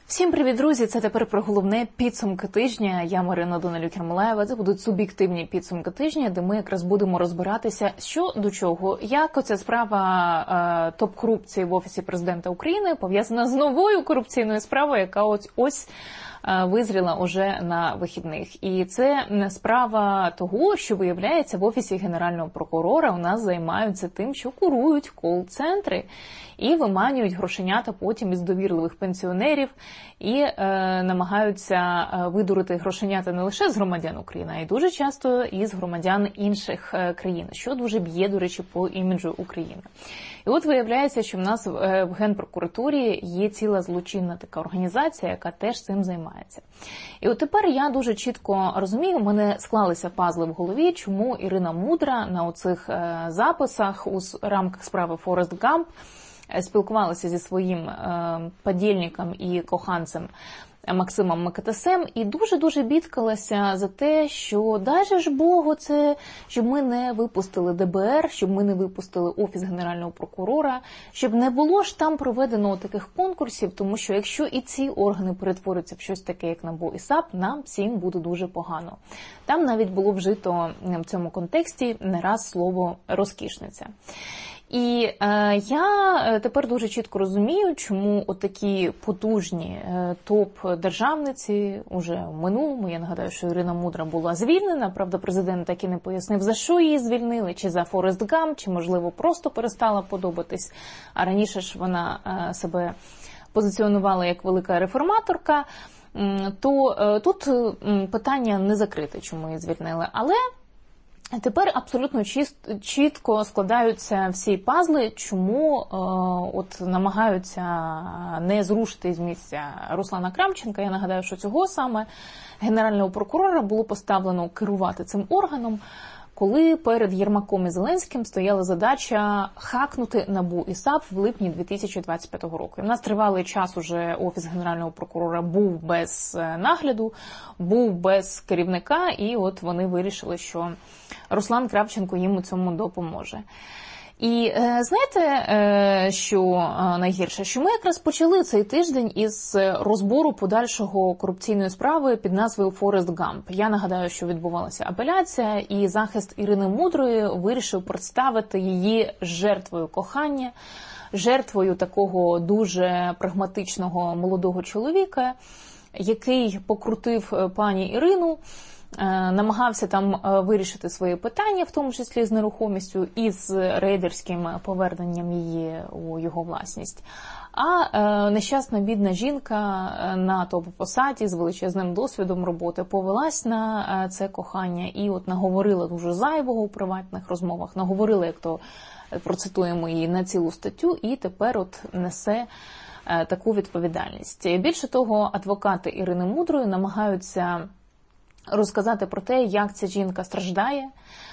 Всім привіт, друзі! Це тепер про головне підсумки тижня. Я Марина Данилюк-Ярмолаєва. Це будуть суб'єктивні підсумки тижня, де ми якраз будемо розбиратися, що до чого. Як оця справа топ-корупції в Офісі Президента України пов'язана з новою корупційною справою, яка ось визріла уже на вихідних. І це не справа того, що, виявляється, в Офісі Генерального прокурора у нас займаються тим, що курують кол-центри і виманюють грошенята потім із довірливих пенсіонерів і намагаються видурити грошенята не лише з громадян України, а й дуже часто із громадян інших країн, що дуже б'є, до речі, по іміджу України. І от виявляється, що в нас в Генпрокуратурі є ціла злочинна така організація, яка теж цим займається. І от тепер я дуже чітко розумію, у мене склалися пазли в голові, чому Ірина Мудра на оцих записах у рамках справи Форест Гамп спілкувалася зі своїм подільником і коханцем Максимом Микитасем і дуже-дуже бідкалася за те, що дай же ж Богу це, щоб ми не випустили ДБР, щоб ми не випустили Офіс Генерального прокурора, щоб не було ж там проведено таких конкурсів, тому що якщо і ці органи перетворюються в щось таке, як НАБУ і САП, нам всім буде дуже погано. Там навіть було вжито в цьому контексті не раз слово «розкішниця». І я тепер дуже чітко розумію, чому отакі потужні топ-державниці уже в минулому, я нагадаю, що Ірина Мудра була звільнена, правда, президент так і не пояснив, за що її звільнили, чи за Форест Гамп, чи, можливо, просто перестала подобатись, а раніше ж вона себе позиціонувала як велика реформаторка, то тут питання не закрите, чому її звільнили, але тепер абсолютно чітко складаються всі пазли, чому от намагаються не зрушити з місця Руслана Кравченка. Я нагадаю, що цього саме Генерального прокурора було поставлено керувати цим органом, коли перед Єрмаком і Зеленським стояла задача хакнути НАБУ і САП в липні 2025 року. І в нас тривалий час уже Офіс Генерального прокурора був без нагляду, був без керівника, і от вони вирішили, що Руслан Кравченко їм у цьому допоможе. І знаєте, що найгірше? Що ми якраз почали цей тиждень із розбору подальшого корупційної справи під назвою Форест Гамп. Я нагадаю, що відбувалася апеляція, і захист Ірини Мудрої вирішив представити її жертвою кохання, жертвою такого дуже прагматичного молодого чоловіка, який покрутив пані Ірину, намагався там вирішити свої питання, в тому числі з нерухомістю і з рейдерським поверненням її у його власність. А нещасна бідна жінка на топ-посаді з величезним досвідом роботи повелась на це кохання і от наговорила дуже зайвого у приватних розмовах, наговорила, як то процитуємо її, на цілу статтю, і тепер от несе таку відповідальність. Більше того, адвокати Ірини Мудрої намагаються розказати про те, як ця жінка страждає,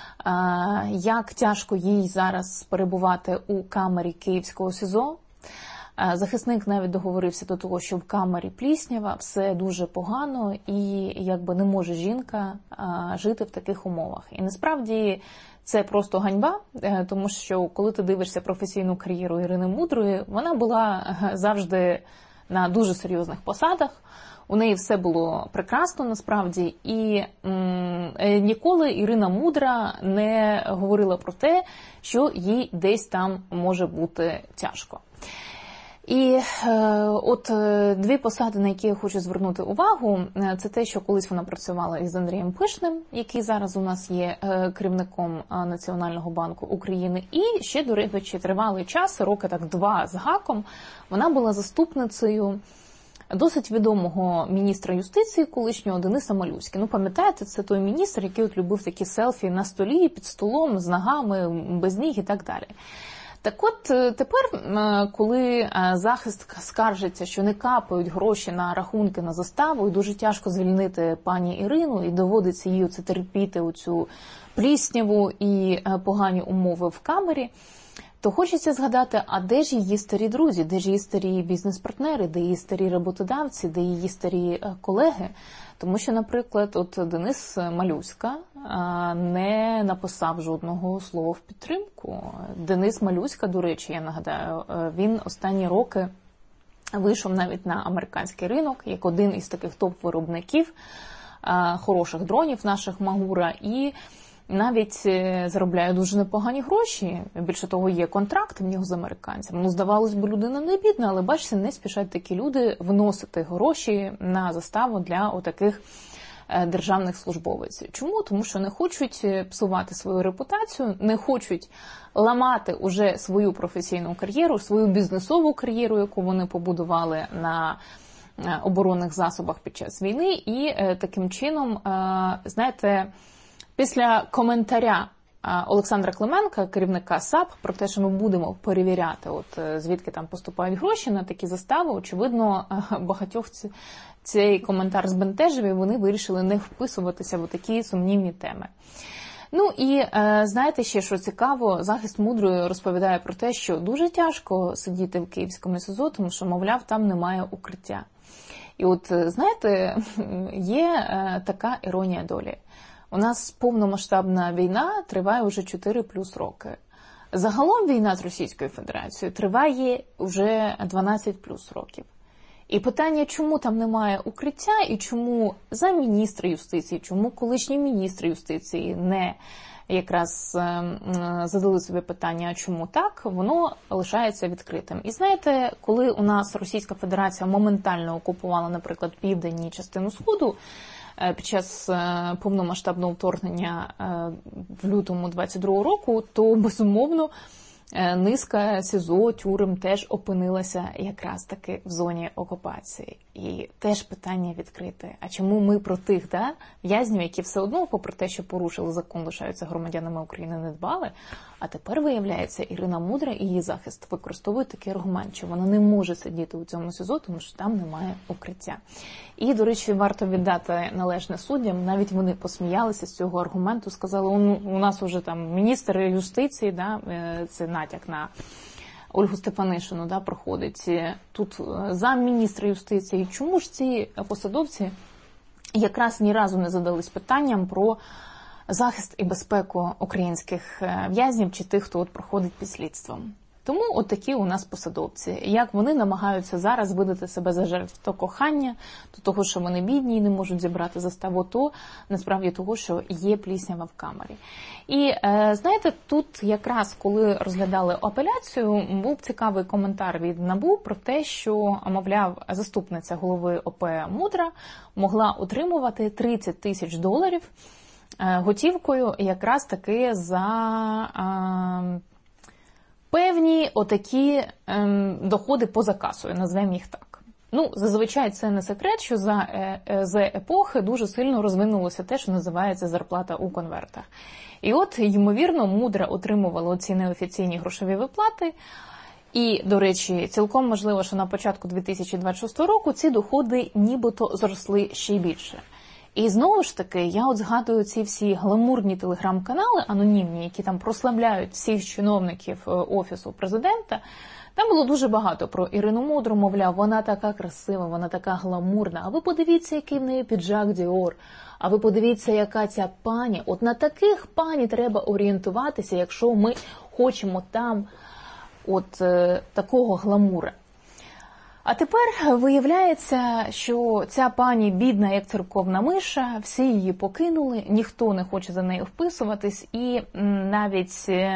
як тяжко їй зараз перебувати у камері Київського СІЗО. Захисник навіть договорився до того, що в камері пліснява, все дуже погано і якби не може жінка жити в таких умовах. І насправді це просто ганьба, тому що коли ти дивишся професійну кар'єру Ірини Мудрої, вона була завжди на дуже серйозних посадах. У неї все було прекрасно, насправді, і ніколи Ірина Мудра не говорила про те, що їй десь там може бути тяжко. І от дві посади, на які я хочу звернути увагу, це те, що колись вона працювала із Андрієм Пишним, який зараз у нас є керівником Національного банку України, і ще, до речі, тривалий час, роки так 2 з гаком, вона була заступницею досить відомого міністра юстиції колишнього Дениса Малюськи. Ну, пам'ятаєте, це той міністр, який от любив такі селфі на столі, під столом, з ногами, без ніг і так далі. Так от тепер, коли захист скаржиться, що не капають гроші на рахунки на заставу, і дуже тяжко звільнити пані Ірину, і доводиться їй оце терпіти оцю плісняву і погані умови в камері, то хочеться згадати, а де ж її старі друзі, де ж її старі бізнес-партнери, де її старі роботодавці, де її старі колеги. Тому що, наприклад, от Денис Малюська не написав жодного слова в підтримку. Денис Малюська, до речі, я нагадаю, він останні роки вийшов навіть на американський ринок, як один із таких топ-виробників хороших дронів наших Магура, і навіть заробляє дуже непогані гроші. Більше того, є контракт в нього з американцями. Ну, здавалось би, людина не бідна, але, бачите, не спішать такі люди вносити гроші на заставу для отаких державних службовців. Чому? Тому що не хочуть псувати свою репутацію, не хочуть ламати уже свою професійну кар'єру, свою бізнесову кар'єру, яку вони побудували на оборонних засобах під час війни. І таким чином, знаєте, після коментаря Олександра Клименка, керівника САП, про те, що ми будемо перевіряти, звідки там поступають гроші на такі застави, очевидно, багатьох цей коментар збентежив, і вони вирішили не вписуватися в такі сумнівні теми. Ну і знаєте ще, що цікаво, захист мудрої розповідає про те, що дуже тяжко сидіти в Київському СІЗО, тому що, мовляв, там немає укриття. І знаєте, є така іронія долі. У нас повномасштабна війна триває вже 4+ роки. Загалом війна з Російською Федерацією триває вже 12+ років. І питання, чому там немає укриття, і чому замміністра юстиції, чому колишні міністри юстиції не якраз задали собі питання, чому так, воно лишається відкритим. І знаєте, коли у нас Російська Федерація моментально окупувала, наприклад, південь і частину Сходу, під час повномасштабного вторгнення в лютому 22-го року, то, безумовно, низка СІЗО, тюрем теж опинилася якраз таки в зоні окупації. І теж питання відкрите. А чому ми про тих в'язнів, які все одно, попри те, що порушили закон, лишаються громадянами України, не дбали? А тепер, виявляється, Ірина Мудра і її захист використовують такий аргумент, що вона не може сидіти у цьому СІЗО, тому що там немає укриття. І, до речі, варто віддати належне суддям, навіть вони посміялися з цього аргументу, сказали, у нас уже там міністр юстиції, це натяк на Ольгу Стефанишину, проходить, тут замміністра юстиції. Чому ж ці посадовці якраз ні разу не задались питанням про захист і безпеку українських в'язнів чи тих, хто проходить під слідством? Тому такі у нас посадовці. Як вони намагаються зараз видати себе за жертв то кохання, то того, що вони бідні і не можуть зібрати заставу, то насправді того, що є пліснява в камері. І знаєте, тут якраз коли розглядали апеляцію, був цікавий коментар від НАБУ про те, що, мовляв, заступниця голови ОП Мудра могла отримувати $30 000 готівкою якраз таки за певні отакі доходи поза касою, назвемо їх так. Зазвичай це не секрет, що за епохи дуже сильно розвинулося те, що називається зарплата у конвертах. І ймовірно, Мудра отримувала оці неофіційні грошові виплати. І, до речі, цілком можливо, що на початку 2026 року ці доходи нібито зросли ще й більше. І знову ж таки, я згадую ці всі гламурні телеграм-канали анонімні, які там прославляють всіх чиновників Офісу Президента. Там було дуже багато про Ірину Мудру, мовляв, вона така красива, вона така гламурна. А ви подивіться, який в неї піджак Діор. А ви подивіться, яка ця пані. На таких пані треба орієнтуватися, якщо ми хочемо там такого гламура. А тепер виявляється, що ця пані бідна, як церковна миша, всі її покинули, ніхто не хоче за нею вписуватись, і навіть,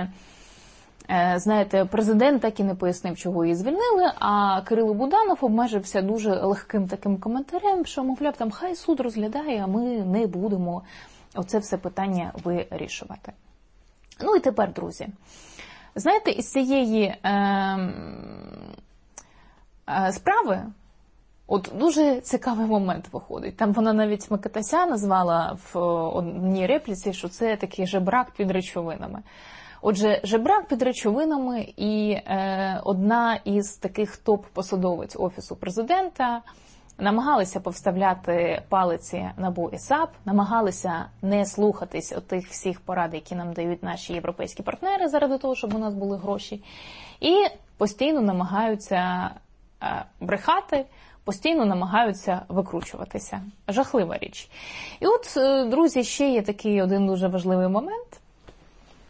знаєте, президент так і не пояснив, чого її звільнили, а Кирило Буданов обмежився дуже легким таким коментарем, що, мовляв, там хай суд розглядає, а ми не будемо оце все питання вирішувати. І тепер, друзі, знаєте, із цієї справи, дуже цікавий момент виходить. Там вона навіть Микитася назвала в одній репліці, що це такий жебрак під речовинами. Отже, жебрак під речовинами і одна із таких топ-посадовиць Офісу Президента намагалися повставляти палиці НАБУ і САП, намагалися не слухатись тих всіх порад, які нам дають наші європейські партнери заради того, щоб у нас були гроші, і постійно намагаються брехати, постійно намагаються викручуватися. Жахлива річ. І друзі, ще є такий один дуже важливий момент.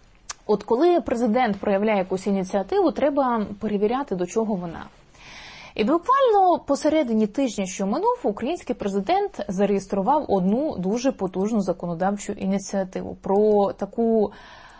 Коли президент проявляє якусь ініціативу, треба перевіряти, до чого вона. І буквально посередині тижня, що минув, український президент зареєстрував одну дуже потужну законодавчу ініціативу про таку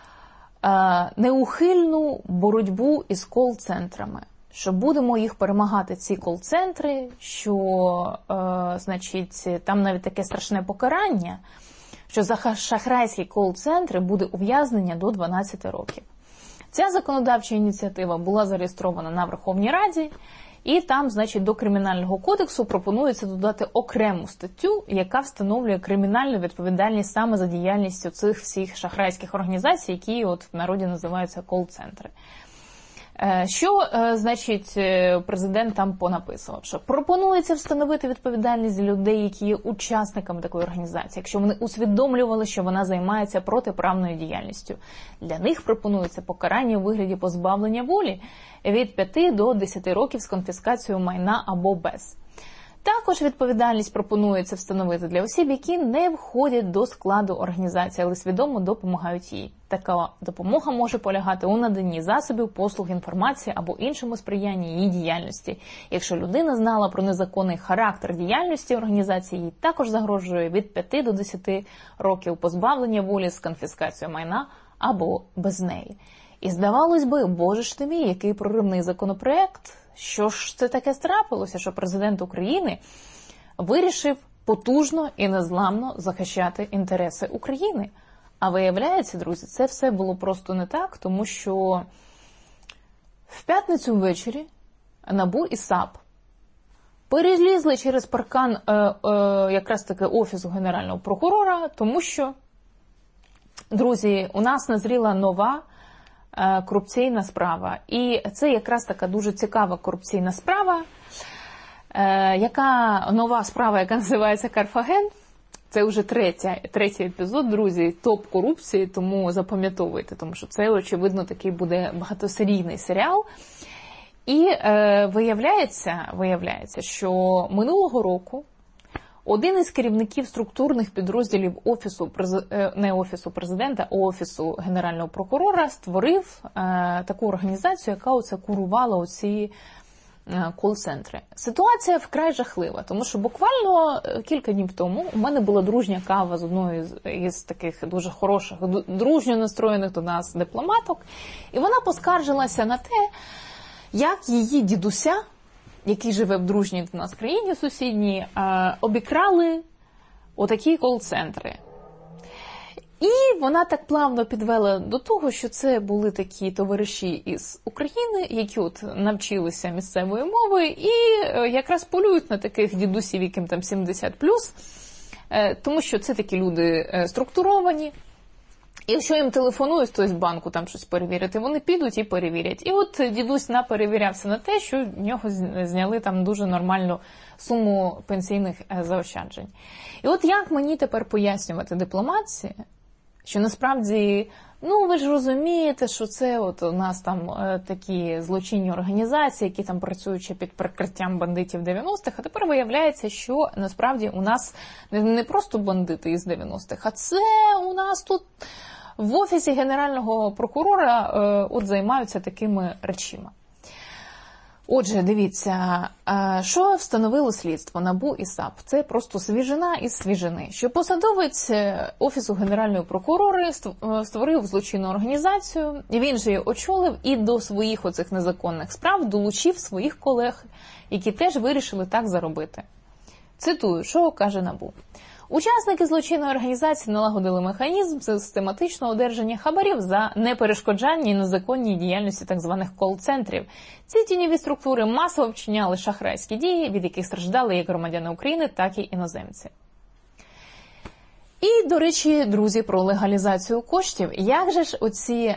неухильну боротьбу із кол-центрами. Що будемо їх перемагати, ці кол-центри, що, значить, там навіть таке страшне покарання, що за шахрайські кол-центри буде ув'язнення до 12 років. Ця законодавча ініціатива була зареєстрована на Верховній Раді, і там, значить, до Кримінального кодексу пропонується додати окрему статтю, яка встановлює кримінальну відповідальність саме за діяльністю цих всіх шахрайських організацій, які от в народі називаються кол-центри. Що, значить, президент там понаписував? Що пропонується встановити відповідальність людей, які є учасниками такої організації, якщо вони усвідомлювали, що вона займається протиправною діяльністю. Для них пропонується покарання у вигляді позбавлення волі від 5 до 10 років з конфіскацією майна або без. Також відповідальність пропонується встановити для осіб, які не входять до складу організації, але свідомо допомагають їй. Така допомога може полягати у наданні засобів, послуг, інформації або іншому сприянні її діяльності. Якщо людина знала про незаконний характер діяльності організації, їй також загрожує від 5 до 10 років позбавлення волі з конфіскацією майна або без неї. І здавалось би, боже ж ти мій, який проривний законопроект. Що ж це таке трапилося, що президент України вирішив потужно і незламно захищати інтереси України? А виявляється, друзі, це все було просто не так, тому що в п'ятницю ввечері НАБУ і САП перелізли через паркан якраз таки Офісу Генерального прокурора, тому що, друзі, у нас назріла нова корупційна справа. І це якраз така дуже цікава корупційна справа, нова справа, яка називається «Карфаген». Це вже третій епізод, друзі, топ-корупції, тому запам'ятовуйте, тому що це, очевидно, такий буде багатосерійний серіал. І виявляється, що минулого року один із керівників структурних підрозділів не Офісу президента, а Офісу Генерального прокурора створив таку організацію, яка оце курувала оці кол-центри. Ситуація вкрай жахлива, тому що буквально кілька днів тому у мене була дружня кава з одною із таких дуже хороших, дружньо настроєних до нас дипломаток, і вона поскаржилася на те, як її дідуся, який живе в дружній до нас країні сусідній, обікрали отакі кол-центри. І вона так плавно підвела до того, що це були такі товариші із України, які от навчилися місцевої мови і якраз полюють на таких дідусів, яким там 70+, тому що це такі люди структуровані. І якщо їм телефонують хтось з банку там щось перевірити, вони підуть і перевірять. І от дідусь наперевірявся на те, що в нього зняли там дуже нормальну суму пенсійних заощаджень. І от як мені тепер пояснювати дипломатії, що насправді, ви ж розумієте, що це от у нас там такі злочинні організації, які там працюють ще під прикриттям бандитів 90-х, а тепер виявляється, що насправді у нас не просто бандити із 90-х, а це у нас тут в Офісі Генерального прокурора от займаються такими речима. Отже, дивіться, що встановило слідство НАБУ і САП. Це просто свіжина із свіжини. Що посадовець Офісу Генерального прокурора створив злочинну організацію, він же її очолив і до своїх оцих незаконних справ долучив своїх колег, які теж вирішили так заробити. Цитую, що каже НАБУ. Учасники злочинної організації налагодили механізм систематичного одержання хабарів за неперешкоджання і незаконній діяльності так званих кол-центрів. Ці тіньові структури масово вчиняли шахрайські дії, від яких страждали як громадяни України, так і іноземці. І, до речі, друзі, про легалізацію коштів. Як же ж оці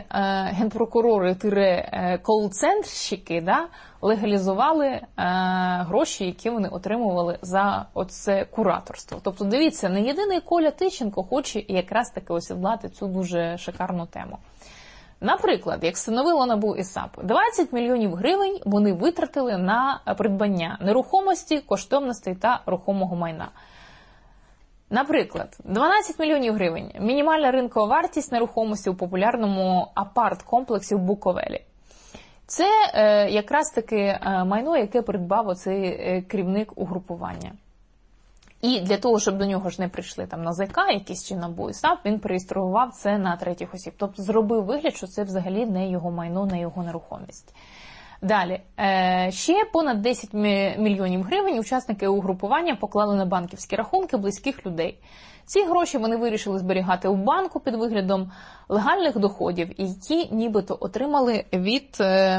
генпрокурори-кол-центрщики легалізували гроші, які вони отримували за оце кураторство? Тобто, дивіться, не єдиний Коля Тищенко хоче якраз таки осідлати цю дуже шикарну тему. Наприклад, як встановило НАБУ і САП, 20 мільйонів гривень вони витратили на придбання нерухомості, коштовностей та рухомого майна. Наприклад, 12 мільйонів гривень – мінімальна ринкова вартість нерухомості у популярному апарт-комплексі в Буковелі. Це якраз таки майно, яке придбав оцей керівник угрупування. І для того, щоб до нього ж не прийшли там НАЗК якісь чи НАБУ і САП, він реєстрував це на третіх осіб. Тобто зробив вигляд, що це взагалі не його майно, не його нерухомість. Далі. Ще понад 10 мільйонів гривень учасники угрупування поклали на банківські рахунки близьких людей. Ці гроші вони вирішили зберігати у банку під виглядом легальних доходів, які нібито отримали від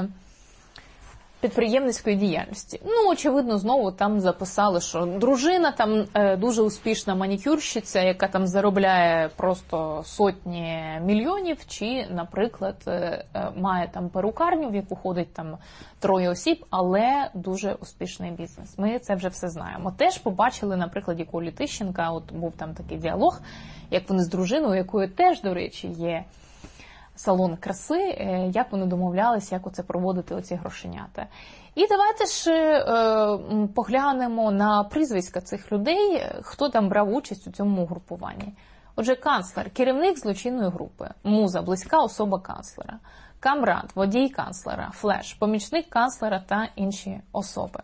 підприємницької діяльності. Ну, очевидно, знову там записали, що дружина там дуже успішна манікюрщиця, яка там заробляє просто сотні мільйонів, чи, наприклад, має там перукарню, в яку ходить там 3 осіб, але дуже успішний бізнес. Ми це вже все знаємо. Теж побачили на прикладі Колі Тищенка, от був там такий діалог, як вони з дружиною, у якої теж, до речі, є салон краси, як вони домовлялися, як оце проводити оці грошенята. І давайте ж поглянемо на прізвиська цих людей, хто там брав участь у цьому угрупуванні. Отже, канцлер, керівник злочинної групи, Муза, близька особа канцлера, Камрад, водій канцлера, Флеш, помічник канцлера та інші особи.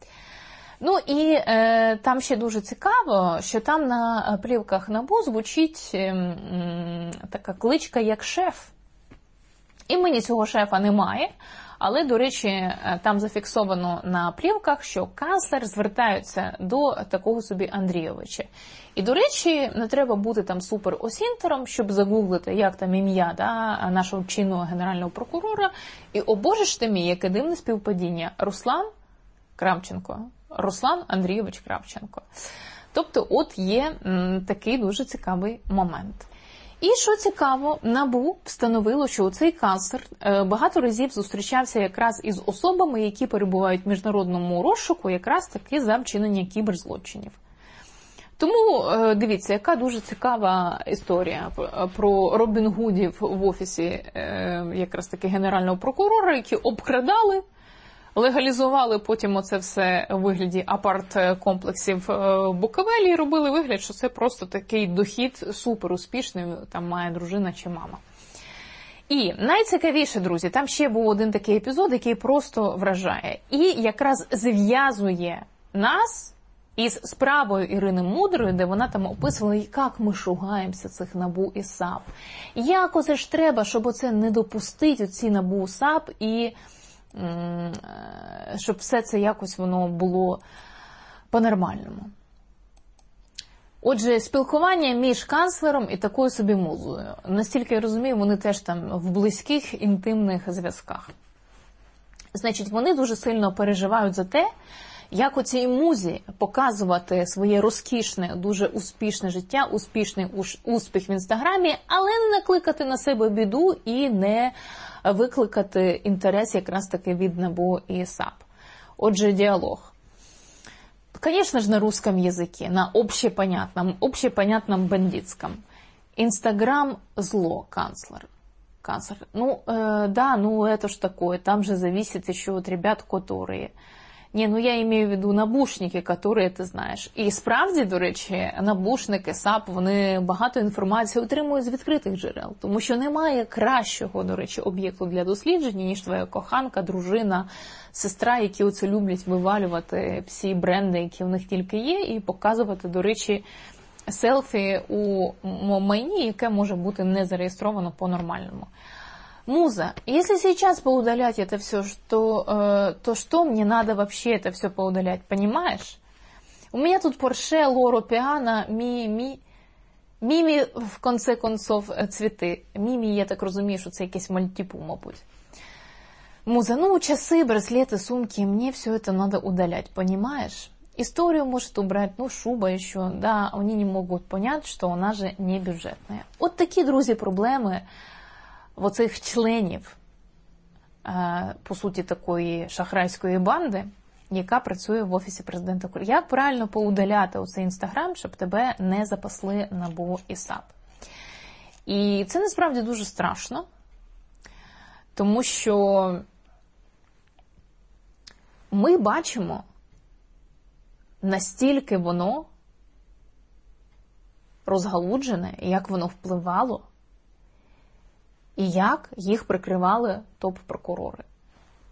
Ну і там ще дуже цікаво, що там на плівках НАБУ звучить така кличка як шеф. Імені цього шефа немає, але, до речі, там зафіксовано на плівках, що канцлер звертаються до такого собі Андрійовича. І, до речі, не треба бути там супер-осінтером, щоб загуглити, як там ім'я нашого чинного генерального прокурора. І, о боже ж ти мій, яке дивне співпадіння. Руслан Кравченко. Руслан Андрійович Кравченко. Тобто, от є такий дуже цікавий момент. І, що цікаво, НАБУ встановило, що цей канцлер багато разів зустрічався якраз із особами, які перебувають в міжнародному розшуку, якраз таки за вчинення кіберзлочинів. Тому, дивіться, яка дуже цікава історія про Робін Гудів в офісі якраз таки генерального прокурора, які обкрадали, легалізували потім оце все у вигляді апарт-комплексів Буковелі і робили вигляд, що це просто такий дохід супер успішний, там має дружина чи мама. І найцікавіше, друзі, там ще був один такий епізод, який просто вражає. І якраз зв'язує нас із справою Ірини Мудрої, де вона там описувала, як ми шугаємося цих НАБУ і САП. Як оце ж треба, щоб оце не допустити, оці НАБУ, САП, і щоб все це якось воно було по-нормальному. Отже, спілкування між канцлером і такою собі музою. Настільки я розумію, вони теж там в близьких інтимних зв'язках. Значить, вони дуже сильно переживають за те, як оцій музі показувати своє розкішне, дуже успішне життя, успішний успіх в Інстаграмі, але не накликати на себе біду і не викликати інтерес якраз таки від НАБУ і САП. Отже, діалог. Конечно же, на русском языке, на общепонятном бандитском. Инстаграм – зло, канцлер. Ну, да, ну это ж такое, там же зависит еще от ребят, которые... я имею в виду набушники, які ти знаєш. І справді, до речі, набушники, САП, вони багато інформації отримують з відкритих джерел. Тому що немає кращого, до речі, об'єкту для дослідження, ніж твоя коханка, дружина, сестра, які оце люблять вивалювати всі бренди, які в них тільки є, і показувати, до речі, селфі у майні, яке може бути не зареєстровано по-нормальному. Муза, если сейчас поудалять это все, то что мне надо вообще это все поудалять, понимаешь? У меня тут Порше, Лоро, Пиано, Мими, в конце концов, цвіти. Мімі, я так розумію, що це якесь мальтіпу, мабуть. Муза, часы, браслеты, сумки, мне все это надо удалять, понимаешь? Историю может убрать, шуба еще, да, они не могут понять, что она же не бюджетная. От такі, друзі, проблеми оцих членів, по суті, такої шахрайської банди, яка працює в Офісі Президента України. Як правильно поудаляти оцей Інстаграм, щоб тебе не запасли НАБУ і САП? І це насправді дуже страшно, тому що ми бачимо, настільки воно розгалуджене, як воно впливало, і як їх прикривали топ-прокурори.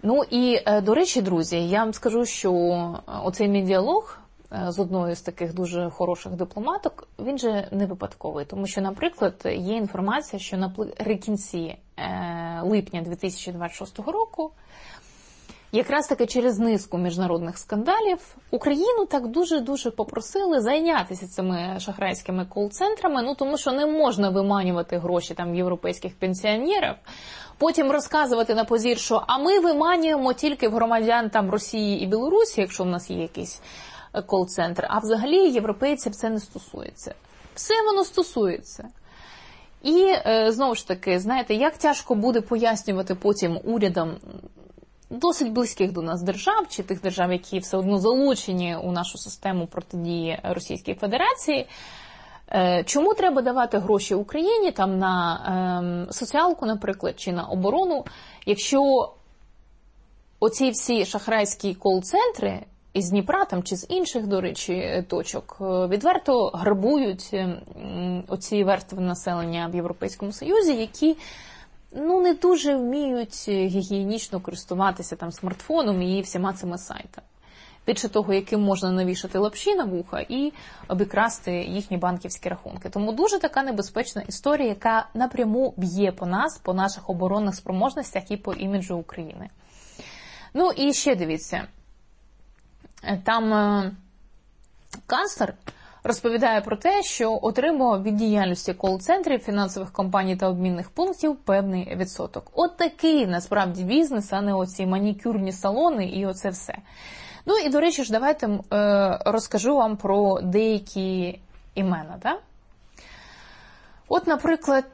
Ну і, до речі, друзі, я вам скажу, що оцей мій діалог з одною з таких дуже хороших дипломаток, він же не випадковий. Тому що, наприклад, є інформація, що наприкінці липня 2026 року, якраз таки через низку міжнародних скандалів, Україну так дуже-дуже попросили зайнятися цими шахрайськими кол-центрами, ну тому що не можна виманювати гроші там європейських пенсіонерів, потім розказувати на позір, що а ми виманюємо тільки в громадян там Росії і Білорусі, якщо в нас є якийсь кол-центр, а взагалі європейців це не стосується. Все воно стосується. І, знову ж таки, знаєте, як тяжко буде пояснювати потім урядам досить близьких до нас держав, чи тих держав, які все одно залучені у нашу систему протидії Російській Федерації, чому треба давати гроші Україні там на соціалку, наприклад, чи на оборону, якщо оці всі шахрайські кол-центри із Дніпра там, чи з інших, до речі, точок відверто грабують оці верстви населення в Європейському Союзі, які не дуже вміють гігієнічно користуватися там смартфоном і всіма цими сайтами. Більше того, яким можна навішати лапші на вуха і обікрасти їхні банківські рахунки. Тому дуже така небезпечна історія, яка напряму б'є по нас, по наших оборонних спроможностях і по іміджу України. Ну і ще дивіться, там канцлер розповідає про те, що отримував від діяльності кол-центрів, фінансових компаній та обмінних пунктів певний відсоток. От такий, насправді, бізнес, а не оці манікюрні салони і оце все. Ну і, до речі ж, давайте розкажу вам про деякі імена. Да? От, наприклад,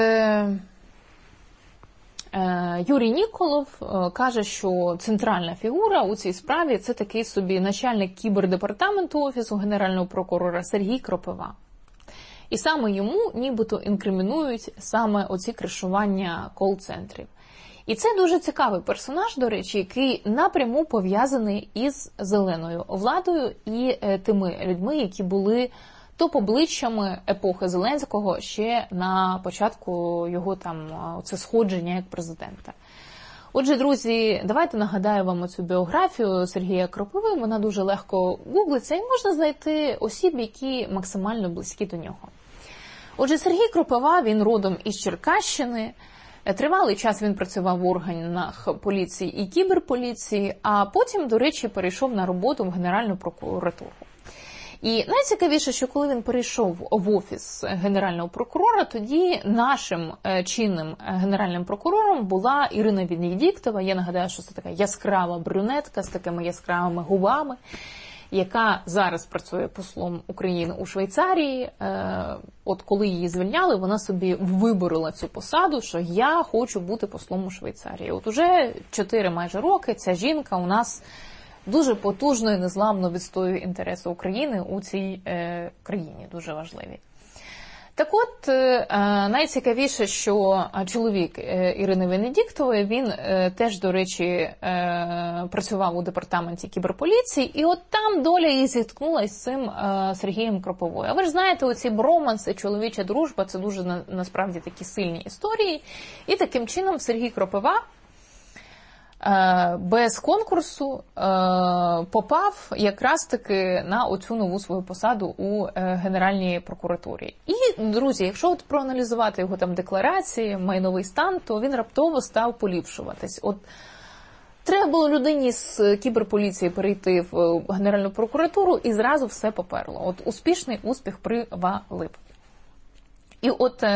Юрій Ніколов каже, що центральна фігура у цій справі – це такий собі начальник кібердепартаменту Офісу Генерального прокурора Сергій Кропива. І саме йому нібито інкримінують саме оці кришування кол-центрів. І це дуже цікавий персонаж, до речі, який напряму пов'язаний із зеленою владою і тими людьми, які були топ-обличчями епохи Зеленського ще на початку його там це сходження як президента. Отже, друзі, давайте нагадаю вам оцю біографію Сергія Кропиви. Вона дуже легко гуглиться і можна знайти осіб, які максимально близькі до нього. Отже, Сергій Кропива, він родом із Черкащини. Тривалий час він працював в органах поліції і кіберполіції, а потім, до речі, перейшов на роботу в Генеральну прокуратуру. І найцікавіше, що коли він перейшов в Офіс Генерального прокурора, тоді нашим чинним генеральним прокурором була Ірина Венедіктова. Я нагадаю, що це така яскрава брюнетка з такими яскравими губами, яка зараз працює послом України у Швейцарії. От коли її звільняли, вона собі виборола цю посаду, що я хочу бути послом у Швейцарії. От уже 4 майже роки ця жінка у нас дуже потужно і незламно відстоює інтереси України у цій країні, дуже важливі. Так от, найцікавіше, що чоловік Ірини Венедіктової, він теж, до речі, працював у департаменті кіберполіції, і от там доля її зіткнулася з цим Сергієм Кропивою. А ви ж знаєте, оці броманси, чоловіча дружба, це дуже, насправді, такі сильні історії. І таким чином Сергій Кропива без конкурсу попав якраз таки на оцю нову свою посаду у Генеральній прокуратурі. І, друзі, якщо от проаналізувати його там декларації, майновий стан, то він раптово став поліпшуватись. От треба було людині з кіберполіції перейти в Генеральну прокуратуру і зразу все поперло. От успішний успіх привалив. І от